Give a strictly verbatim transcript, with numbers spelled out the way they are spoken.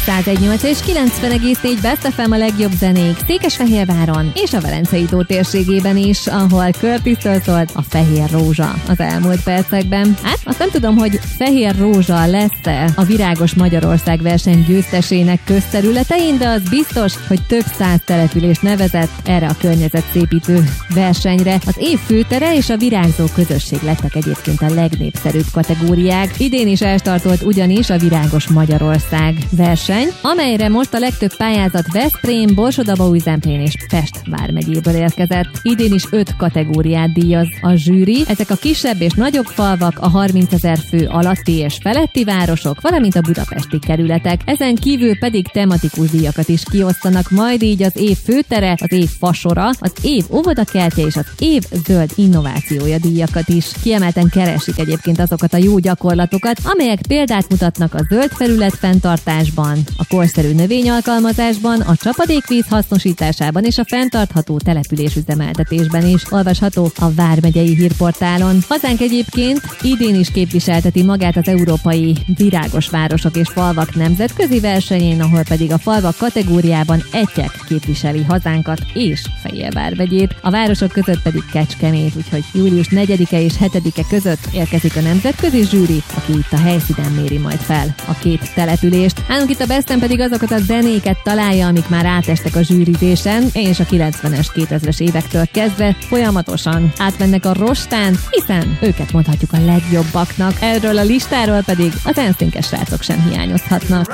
százegy nyolc és kilencven egész négy Best ef em a legjobb zenék Székesfehérváron és a Velencei tó térségében is, ahol Curtis-től szólt a Fehér Rózsa az elmúlt percekben. Hát azt nem tudom, hogy Fehér Rózsa lesz-e a Virágos Magyarország verseny győztesének közterületein, de az biztos, hogy több száz település nevezett erre a környezetszépítő versenyre. Az év főtere és a virágzó közösség lettek egyébként a legnépszerűbb kategóriák. Idén is elstartolt ugyanis a Virágos Magyarország verseny, amelyre most a legtöbb pályázat Veszprém, Borsod-Abaúj-Zemplén és Pest vármegyéből érkezett. Idén is öt kategóriát díjaz a zsűri. Ezek a kisebb és nagyobb falvak, a harmincezer fő alatti és feletti városok, valamint a budapesti kerületek. Ezen kívül pedig tematikus díjakat is kiosztanak, majd így az év főtere, az év fasora, az év óvodakertje és az év zöld innovációja díjakat is. Kiemelten keresik egyébként azokat a jó gyakorlatokat, amelyek példát mutatnak a zöld felület fenntartásban, a korszerű növényalkalmazásban, a csapadékvíz hasznosításában és a fenntartható településüzemeltetésben is. Olvasható a Vármegyei Hírportálon. Hazánk egyébként idén is képviselteti magát az Európai Virágos Városok és Falvak nemzetközi versenyén, ahol pedig a falvak kategóriában Etyek képviseli hazánkat és Fejér vármegyét. A városok között pedig Kecskemét, úgyhogy július negyedike és hetedike között érkezik a nemzetközi zsűri, aki itt a helyszínen méri majd fel a két települést. Nálunk itt a Besten pedig azokat a zenéket találja, amik már átestek a zsűrizésen, és a kilencvenes, kétezres évektől kezdve folyamatosan átmennek a rostán, hiszen őket mondhatjuk a legjobbaknak. Erről a listáról pedig az en színkes srácok sem hiányozhatnak.